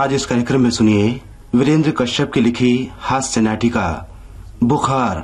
आज इस कार्यक्रम में सुनिए वीरेंद्र कश्यप की लिखी हास्य नाटिका बुखार।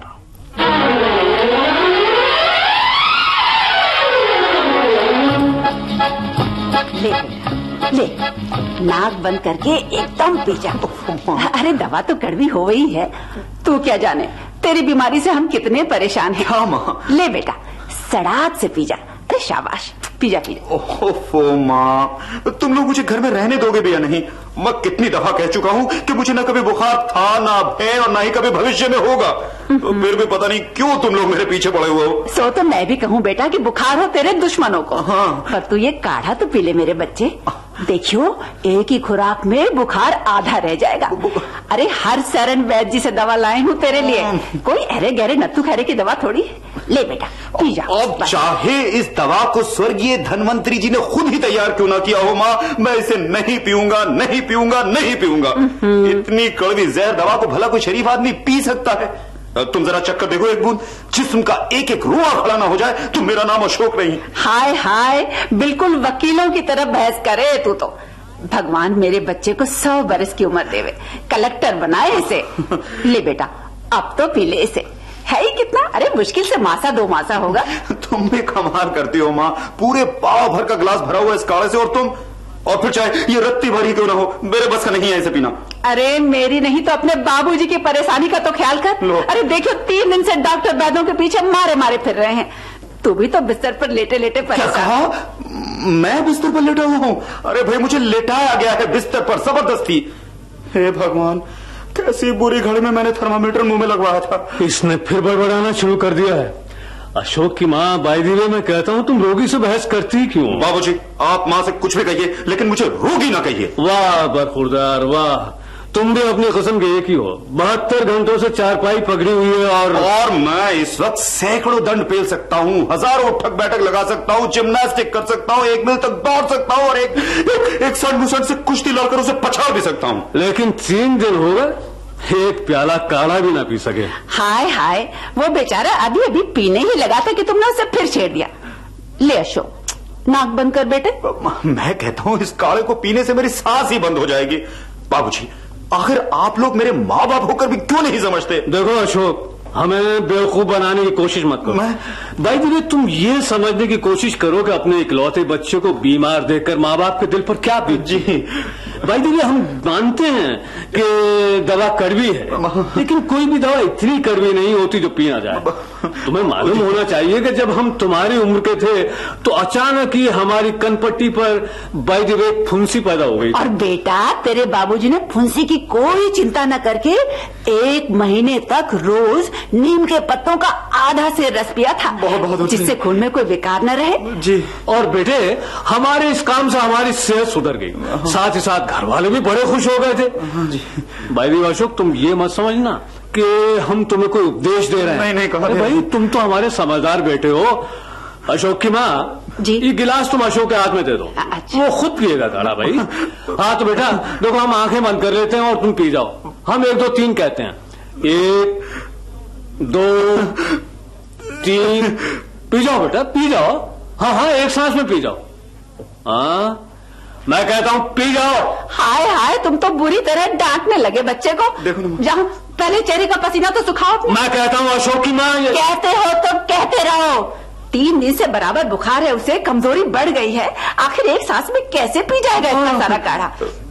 ले नाक बंद करके एकदम पी जा। अरे दवा तो कड़वी हो गई है, तू क्या जाने तेरी बीमारी से हम कितने परेशान हैं। हाँ माँ। ले बेटा सड़ात से पी जा। अरे शाबाश, पी जा पी जा। ओहो माँ, तुम लोग मुझे घर में रहने दोगे भी या नहीं? मैं कितनी दफा कह चुका हूँ कि मुझे न कभी बुखार था, ना है और ना ही कभी भविष्य में होगा। तो फिर भी पता नहीं क्यों तुम लोग मेरे पीछे पड़े हुए हो। सो तो मैं भी कहूँ बेटा कि बुखार हो तेरे दुश्मनों को। हाँ। पर तू ये काढ़ा तो पी ले मेरे बच्चे। देखियो एक ही खुराक में बुखार आधा रह जाएगा। अरे हर शरण वैद्य जी से दवा लाए हूँ तेरे लिए, कोई अरे गहरे नत्थु खैरे की दवा थोड़ी। ले बेटा पी जा। अब चाहे इस दवा को स्वर्गीय धनवंतरी जी ने खुद ही तैयार क्यों ना किया हो माँ, मैं इसे नहीं पीऊंगा, नहीं पीऊंगा, नहीं पीऊंगा। इतनी कड़वी जहर दवा को भला कोई शरीफ आदमी पी सकता है? तुम जरा चक्कर देखो एक बूंद, जिस्म का एक एक रुआ खड़ा ना हो जाए तो मेरा नाम अशोक नहीं। हाय हाय, बिल्कुल वकीलों की तरह बहस करे तू तो। भगवान मेरे बच्चे को 100 बरस की उम्र देवे, कलेक्टर बनाए इसे। ले बेटा अब तो पी ले इसे, है ही कितना, अरे मुश्किल से मासा 2 मासा होगा। तुम भी कमाल करती हो माँ, पूरे पाव भर का गिलास भरा हुआ इस काढ़े से, और फिर चाहे ये रत्ती भरी क्यों ना हो, मेरे बस का नहीं है इसे पीना। अरे मेरी नहीं तो अपने बाबूजी की परेशानी का तो ख्याल कर। अरे देखो 3 दिन से डॉक्टर वैद्यों के पीछे मारे मारे फिर रहे हैं, तू भी तो बिस्तर पर लेटे लेटे परेशान। मैं बिस्तर पर लेटा हुआ हूँ? अरे भाई मुझे लेटाया गया है बिस्तर पर जबरदस्ती। हे भगवान, कैसी बुरी घड़ी में मैंने थर्मामीटर मुंह में लगवाया था। इसने फिर बड़बड़ाना शुरू कर दिया है। अशोक की माँ, बाय द वे मैं कहता हूँ तुम रोगी से बहस करती क्यों? बाबूजी आप माँ से कुछ भी कहिए, लेकिन मुझे रोगी ना कहिए। वाह बरखुरदार वाह, तुम भी अपनी कसम के एक ही हो। 72 घंटों से चारपाई पकड़ी हुई है और मैं इस वक्त सैकड़ों दंड पेल सकता हूँ, हजारों उठक बैठक लगा सकता हूँ, जिम्नास्टिक कर सकता हूँ, 1 मील तक दौड़ सकता हूँ और एक सड़ से कुश्ती लड़कर उसे पछाड़ भी सकता हूँ। लेकिन 3 दिन हो गए, एक प्याला काढ़ा भी ना पी सके। हाय हाय, वो बेचारा अभी अभी पीने ही लगा था कि तुमने उसे फिर छेड़ दिया। ले अशोक नाक बंद कर बेटे। मैं कहता हूँ इस काढ़े को पीने से मेरी सांस ही बंद हो जाएगी। बाबूजी आखिर आप लोग मेरे माँ बाप होकर भी क्यों नहीं समझते? देखो अशोक, हमें बेवकूफ बनाने की कोशिश मत करो। भाई जी तुम ये समझने की कोशिश करो कि अपने इकलौते बच्चे को बीमार देखकर माँ बाप के दिल पर क्या बीत। जी भाई जी हम मानते हैं कि दवा कड़वी है, लेकिन कोई भी दवा इतनी कड़वी नहीं होती जो पी ना जाए। तुम्हें मालूम होना चाहिए कि जब हम तुम्हारी उम्र के थे तो अचानक ही हमारी कनपट्टी पर बाय द वे फुंसी पैदा हो गई। और बेटा तेरे बाबूजी ने फुंसी की कोई चिंता न करके 1 महीने तक रोज नीम के पत्तों का आधा से रस पिया था, जिससे खून में कोई विकार न रहे। जी, और बेटे हमारे इस काम से हमारी सेहत सुधर गई, साथ ही साथ घर वाले भी बड़े खुश हो गए थे। भाई अशोक तुम ये मत समझना कि हम तुम्हें कोई उपदेश दे रहे हैं। नहीं भाई तुम तो हमारे समझदार बेटे हो। अशोक की माँ जी, ये गिलास तुम अशोक के हाथ में दे दो। अच्छा। वो खुद पिएगा काढ़ा भाई। हाँ तो बेटा देखो हम आंखें बंद कर लेते हैं और तुम पी जाओ। हम 1 2 3 कहते हैं, 1 2 3 पी जाओ बेटा पी जाओ। हाँ हाँ एक सांस में पी जाओ। हाँ मैं कहता हूँ पी जाओ। हाय हाय, तुम तो बुरी तरह डांटने लगे बच्चे को। जहाँ पहले चेहरे का पसीना तो सुखाओ। मैं कहता हूँ अशोक की माँ। कहते हो तो कहते रहो। 3 दिन से बराबर बुखार है उसे, कमजोरी बढ़ गई है, आखिर एक सांस में कैसे पी जाएगा इतना सारा काढ़ा?